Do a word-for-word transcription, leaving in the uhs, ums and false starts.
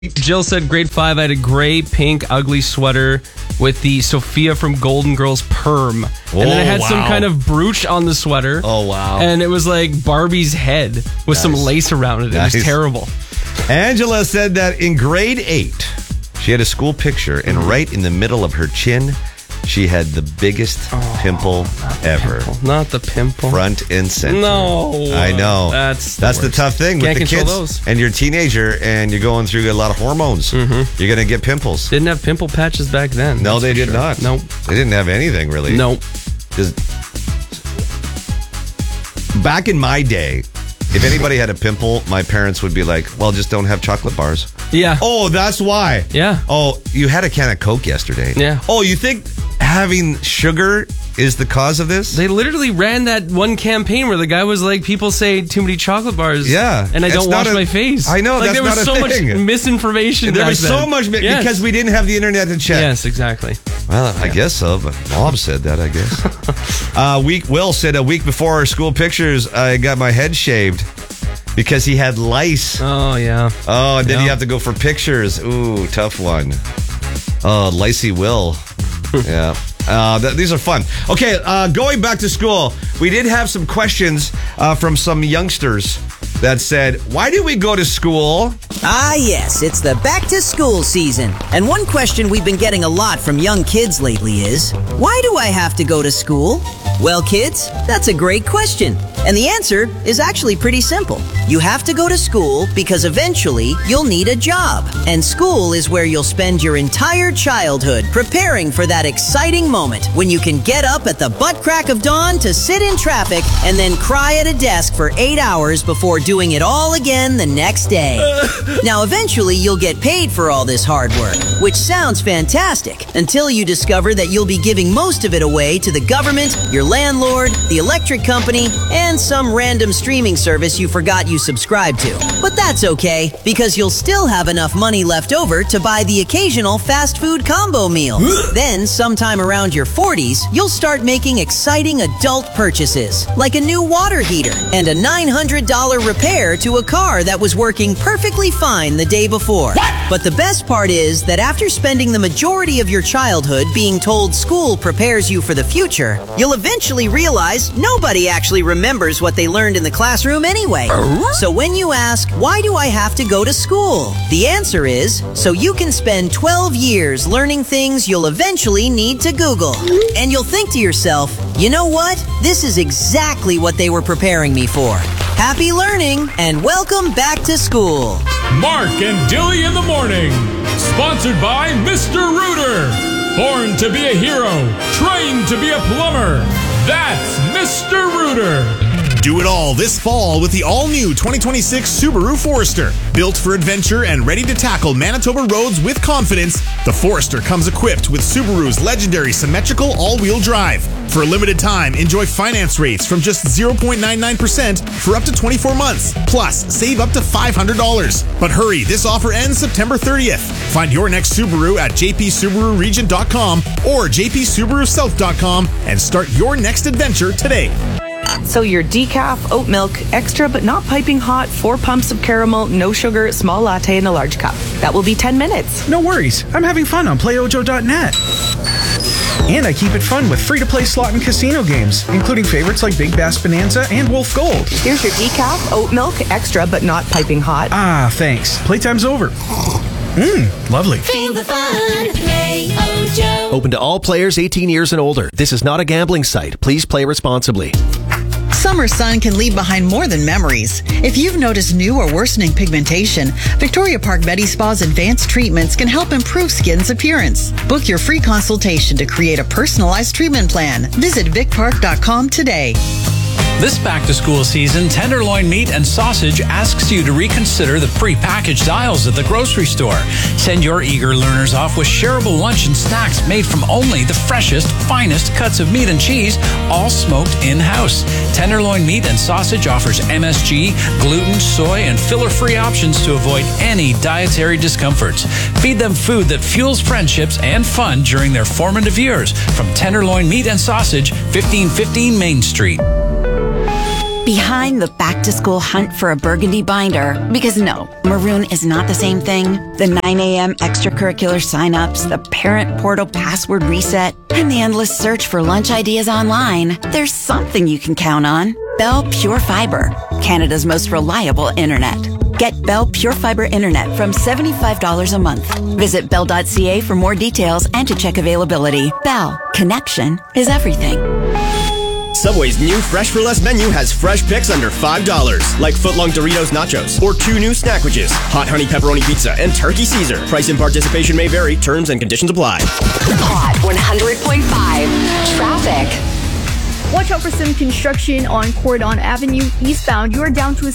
Jill said grade five, I had a gray, pink, ugly sweater with the Sophia from Golden Girls perm. Oh, and then it had wow. some kind of brooch on the sweater. Oh, wow. And it was like Barbie's head with Nice. some lace around it. It Nice. was terrible. Angela said that in grade eight, she had a school picture, and right in the middle of her chin, she had the biggest Oh, pimple ever. Pimple. Not the pimple. Front and center. No. I know. That's the That's the worst. tough thing Can't with the control kids. those. And you're a teenager, and you're going through a lot of hormones. Mm-hmm. You're going to get pimples. Didn't have pimple patches back then. No, that's they for did sure. not. Nope. They didn't have anything, really. Nope. 'Cause back in my day, if anybody had a pimple, my parents would be like, well, just don't have chocolate bars. Yeah. Oh, that's why. Yeah. Oh, you had a can of Coke yesterday. Yeah. Oh, you think having sugar is the cause of this? They literally ran that one campaign where the guy was like, people say too many chocolate bars. Yeah. And I It's don't not wash a- my face. I know, Like that's there was not a so thing. much misinformation There back was then. so much Yes. because we didn't have the internet to check. Yes, exactly. Well, I guess so, but Bob said that, I guess. uh, week Will said a week before our school pictures, I got my head shaved because he had lice. Oh, yeah. Oh, and then Yeah. you have to go for pictures. Ooh, tough one. Oh, Lacey Will. Yeah. Uh, th- these are fun. Okay, uh, going back to school, we did have some questions uh, from some youngsters that said, why do we go to school? Ah, yes, it's the back to school season. And one question we've been getting a lot from young kids lately is, why do I have to go to school? Well, kids, that's a great question. And the answer is actually pretty simple. You have to go to school because eventually you'll need a job. And school is where you'll spend your entire childhood preparing for that exciting moment when you can get up at the butt crack of dawn to sit in traffic and then cry at a desk for eight hours before doing it all again the next day. Now, eventually you'll get paid for all this hard work, which sounds fantastic until you discover that you'll be giving most of it away to the government, your landlord, the electric company, and some random streaming service you forgot you subscribed to. But that's okay, because you'll still have enough money left over to buy the occasional fast food combo meal. Then, sometime around your forties, you'll start making exciting adult purchases, like a new water heater and a nine hundred dollars repair to a car that was working perfectly fine the day before. But the best part is that after spending the majority of your childhood being told school prepares you for the future, you'll eventually realize nobody actually remembers what they learned in the classroom anyway. So when you ask, why do I have to go to school? The answer is, so you can spend twelve years learning things you'll eventually need to Google. And you'll think to yourself, you know what? This is exactly what they were preparing me for. Happy learning and welcome back to school. Mark and Dilly in the morning. Sponsored by Mister Rooter. Born to be a hero, trained to be a plumber. That's Mister Rooter. Do it all this fall with the all-new twenty twenty-six Subaru Forester. Built for adventure and ready to tackle Manitoba roads with confidence, the Forester comes equipped with Subaru's legendary symmetrical all-wheel drive. For a limited time, enjoy finance rates from just zero point nine nine percent for up to twenty-four months. Plus, save up to five hundred dollars. But hurry, this offer ends September thirtieth. Find your next Subaru at j p subaru region dot com or j p subaru south dot com and start your next adventure today. So your decaf, oat milk, extra but not piping hot, four pumps of caramel, no sugar, small latte in a large cup. That will be ten minutes. No worries. I'm having fun on play ojo dot net. And I keep it fun with free-to-play slot and casino games, including favorites like Big Bass Bonanza and Wolf Gold. Here's your decaf, oat milk, extra but not piping hot. Ah, thanks. Playtime's over. Mmm, lovely. Feel the fun. Play Ojo. Open to all players eighteen years and older. This is not a gambling site. Please play responsibly. Summer sun can leave behind more than memories. If you've noticed new or worsening pigmentation, Victoria Park Medi Spa's advanced treatments can help improve skin's appearance. Book your free consultation to create a personalized treatment plan. Visit vic park dot com today. This back-to-school season, Tenderloin Meat and Sausage asks you to reconsider the pre-packaged aisles at the grocery store. Send your eager learners off with shareable lunch and snacks made from only the freshest, finest cuts of meat and cheese, all smoked in-house. Tenderloin Meat and Sausage offers M S G, gluten, soy, and filler-free options to avoid any dietary discomforts. Feed them food that fuels friendships and fun during their formative years. From Tenderloin Meat and Sausage, fifteen fifteen Main Street. Behind the back-to-school hunt for a burgundy binder, because no, maroon is not the same thing. The nine a.m. extracurricular signups, the parent portal password reset, and the endless search for lunch ideas online. There's something you can count on. Bell Pure Fiber, Canada's most reliable internet. Get Bell Pure Fiber Internet from seventy-five dollars a month. Visit bell dot c a for more details and to check availability. Bell, connection is everything. Subway's new Fresh for Less menu has fresh picks under five dollars, like footlong Doritos Nachos, or two new Snackages, hot honey pepperoni pizza, and turkey Caesar. Price and participation may vary. Terms and conditions apply. Hot one hundred point five. Traffic. Watch out for some construction on Cordon Avenue eastbound. You are down to a